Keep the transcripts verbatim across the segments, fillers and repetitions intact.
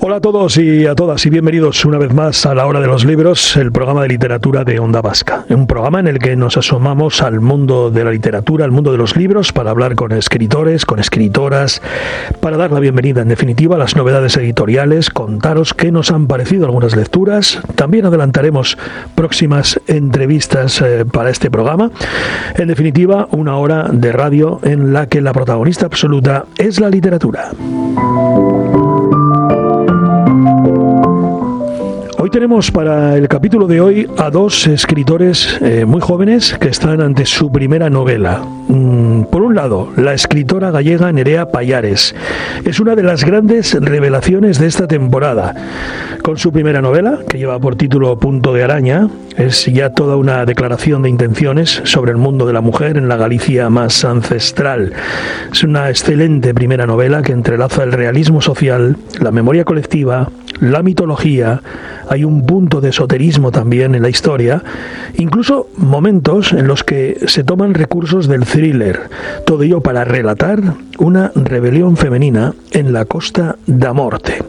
Hola a todos y a todas y bienvenidos una vez más a La Hora de los Libros, el programa de literatura de Onda Vasca. Un programa en el que nos asomamos al mundo de la literatura, al mundo de los libros, para hablar con escritores, con escritoras, para dar la bienvenida en definitiva a las novedades editoriales, contaros qué nos han parecido algunas lecturas. También adelantaremos próximas entrevistas eh, para este programa. En definitiva, una hora de radio en la que la protagonista absoluta es la literatura. Hoy tenemos para el capítulo de hoy a dos escritores eh, muy jóvenes que están ante su primera novela. Mm, por un lado, la escritora gallega Nerea Pallares. Es una de las grandes revelaciones de esta temporada. Con su primera novela, que lleva por título Punto de Araña, es ya toda una declaración de intenciones sobre el mundo de la mujer en la Galicia más ancestral. Es una excelente primera novela que entrelaza el realismo social, la memoria colectiva, la mitología. Hay un punto de esoterismo también en la historia, incluso momentos en los que se toman recursos del thriller, todo ello para relatar una rebelión femenina en la Costa da Morte.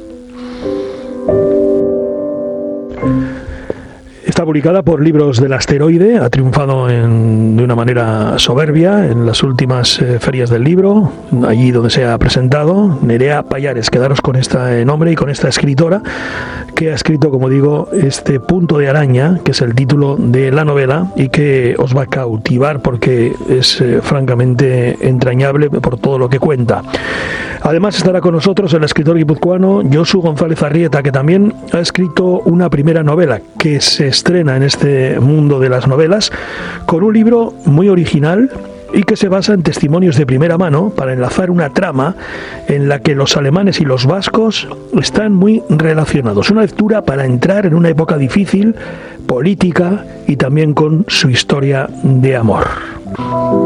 Está publicada por Libros del Asteroide, ha triunfado en, de una manera soberbia en las últimas eh, ferias del libro, allí donde se ha presentado. Nerea Pallares, quedaros con este nombre y con esta escritora que ha escrito, como digo, este Punto de Araña, que es el título de la novela y que os va a cautivar porque es eh, francamente entrañable por todo lo que cuenta. Además estará con nosotros el escritor guipuzcoano Josu González Arrieta, que también ha escrito una primera novela que se estrena en este mundo de las novelas con un libro muy original y que se basa en testimonios de primera mano para enlazar una trama en la que los alemanes y los vascos están muy relacionados. Una lectura para entrar en una época difícil, política y también con su historia de amor.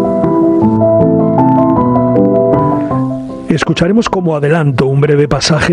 Escucharemos como adelanto un breve pasaje